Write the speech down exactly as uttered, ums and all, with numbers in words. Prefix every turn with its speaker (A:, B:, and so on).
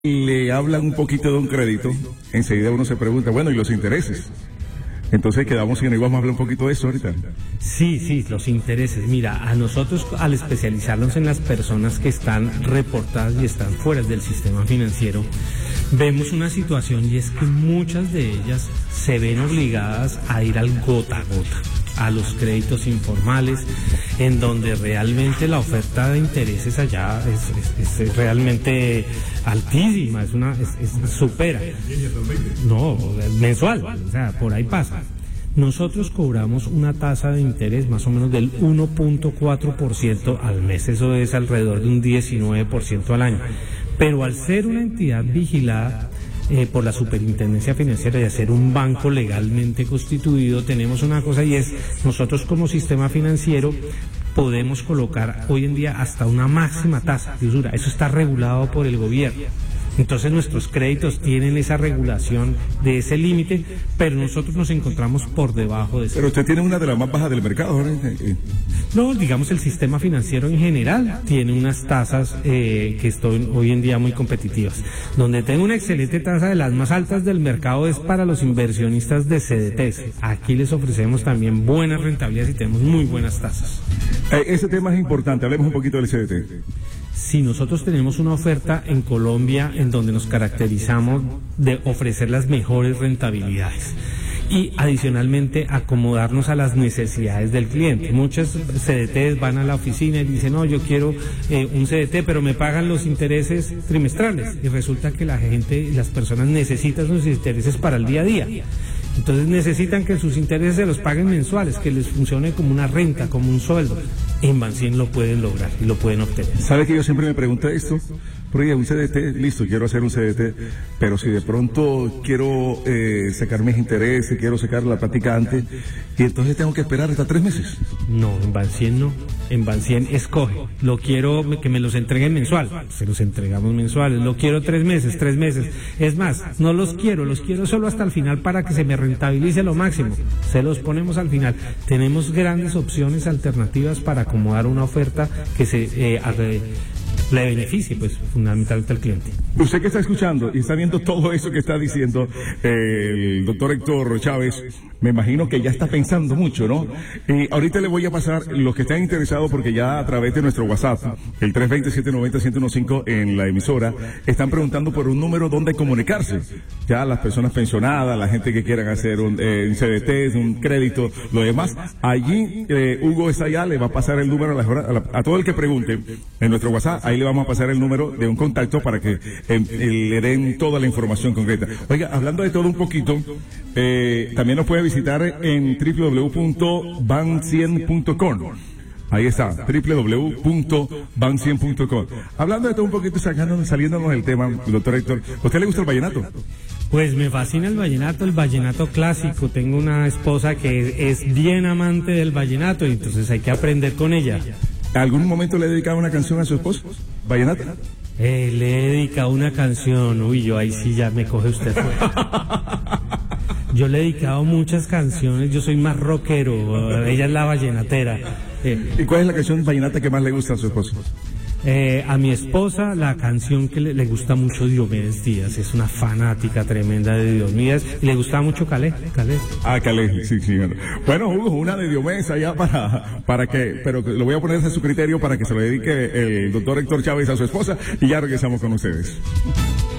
A: le hablan un poquito de un crédito, enseguida uno se pregunta, bueno, ¿y los intereses? Entonces quedamos en, y vamos a hablar un poquito de eso ahorita.
B: Sí, sí, los intereses. Mira, a nosotros al especializarnos en las personas que están reportadas y están fuera del sistema financiero, vemos una situación y es que muchas de ellas se ven obligadas a ir al gota a gota, a los créditos informales, en donde realmente la oferta de intereses allá es, es, es realmente altísima, es una, es, es supera. No, mensual, o sea, por ahí pasa. Nosotros cobramos una tasa de interés más o menos del uno punto cuatro por ciento al mes, eso es alrededor de un diecinueve por ciento al año. Pero al ser una entidad vigilada Eh, por la Superintendencia Financiera y hacer un banco legalmente constituido, tenemos una cosa y es, nosotros como sistema financiero podemos colocar hoy en día hasta una máxima tasa de usura. Eso está regulado por el gobierno. Entonces nuestros créditos tienen esa regulación de ese límite, pero nosotros nos encontramos por debajo de eso.
A: Pero usted tiene una de las más bajas del mercado, ¿no?
B: No, digamos el sistema financiero en general tiene unas tasas eh, que están hoy en día muy competitivas. Donde tengo una excelente tasa de las más altas del mercado es para los inversionistas de C D Ts. Aquí les ofrecemos también buenas rentabilidades y tenemos muy buenas tasas.
A: Eh, ese tema es importante, hablemos un poquito del C D T.
B: Si nosotros tenemos una oferta en Colombia en donde nos caracterizamos de ofrecer las mejores rentabilidades y adicionalmente acomodarnos a las necesidades del cliente. Muchos C D Ts van a la oficina y dicen, no, yo quiero eh, un C D T, pero me pagan los intereses trimestrales, y resulta que la gente y las personas necesitan sus intereses para el día a día. Entonces necesitan que sus intereses se los paguen mensuales, que les funcione como una renta, como un sueldo. En Bancien lo pueden lograr y lo pueden obtener.
A: ¿Sabe que yo siempre me pregunté esto? Porque un C D T, listo, quiero hacer un C D T, pero si de pronto quiero eh, sacar mis intereses, quiero sacar la plática antes, y entonces tengo que esperar hasta tres meses.
B: No, en Bancien no. En Bancien escoge. Lo quiero que me los entreguen mensual, se los entregamos mensuales. Lo quiero tres meses, tres meses. Es más, no los quiero, los quiero solo hasta el final para que se me rentabilice lo máximo. Se los ponemos al final. Tenemos grandes opciones alternativas para acomodar una oferta que se eh, arre, le beneficie, pues, fundamentalmente al cliente.
A: Usted que está escuchando y está viendo todo eso que está diciendo eh, el doctor Héctor Chávez, me imagino que ya está pensando mucho, ¿no? Y ahorita le voy a pasar los que están interesados, porque ya a través de nuestro WhatsApp, el tres dos cero, siete nueve cero, uno cero uno cinco en la emisora, están preguntando por un número donde comunicarse. Ya las personas pensionadas, la gente que quieran hacer un, eh, un C D T, un crédito, lo demás. Allí eh, Hugo está allá, le va a pasar el número a, la, a, la, a todo el que pregunte en nuestro WhatsApp. Ahí le vamos a pasar el número de un contacto para que eh, le den toda la información concreta. Oiga, hablando de todo un poquito, eh, también nos puede visitar en w w w punto bancien punto com. Ahí está, w w w punto bancien punto com. Hablando de todo un poquito, sacándonos, saliéndonos del tema, doctor Héctor, ¿a usted le gusta el vallenato?
B: Pues me fascina el vallenato, el vallenato clásico. Tengo una esposa que es, es bien amante del vallenato y entonces hay que aprender con ella.
A: ¿Algún momento le he dedicado una canción a su esposo? ¿Vallenato?
B: Eh, le he dedicado una canción. Uy, yo ahí sí ya me coge usted. Yo le he dedicado muchas canciones, yo soy más rockero, ella es la vallenatera. Eh,
A: ¿Y cuál es la canción vallenata que más le gusta a su esposo?
B: Eh, a mi esposa la canción que le, le gusta mucho Diomedes Díaz, es una fanática tremenda de Diomedes y le gusta mucho Calé, Calé.
A: Ah, Calé, sí, sí. Bueno, Hugo, una de Diomedes allá para, para que, pero lo voy a poner a su criterio para que se lo dedique el doctor Héctor Chávez a su esposa y ya regresamos con ustedes.